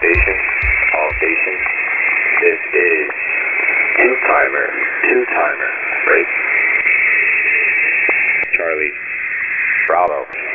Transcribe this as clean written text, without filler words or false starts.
station. All stations. This is two-timer. Break. Charlie. Bravo.